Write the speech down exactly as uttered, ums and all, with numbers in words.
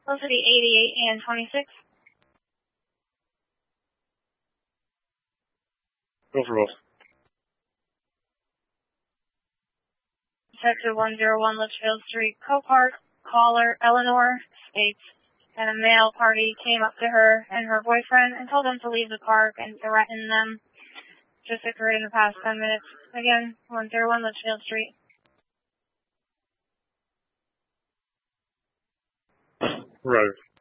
Velocity eighty-eight and twenty-six. Go for both. Detective one oh one Litchfield Street, Co-Park, caller Eleanor states that a male party came up to her and her boyfriend and told them to leave the park and threatened them. Just occurred in the past ten minutes. Again, one oh one Litchfield Street. Right.